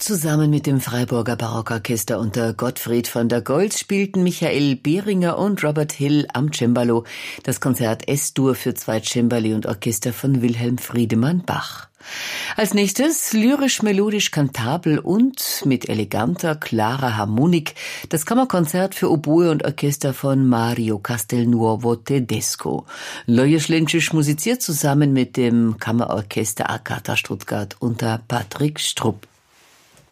Zusammen mit dem Freiburger Barockorchester unter Gottfried von der Goltz spielten Michael Behringer und Robert Hill am Cembalo das Konzert S-Dur für zwei Cembali und Orchester von Wilhelm Friedemann Bach. Als nächstes lyrisch-melodisch kantabel und mit eleganter, klarer Harmonik das Kammerkonzert für Oboe und Orchester von Mario Castelnuovo Tedesco. Loje Schlenčić musiziert zusammen mit dem Kammerorchester Arcata Stuttgart unter Patrick Strupp.